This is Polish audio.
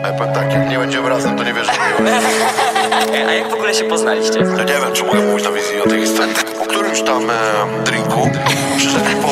Ja powiem tak, jak nie będziemy razem, to nie wierzę w miłość. A jak w ogóle się poznaliście? No nie wiem, czy mogę mówić na wizji o tej historii. Po którymś tam drinku przyszedł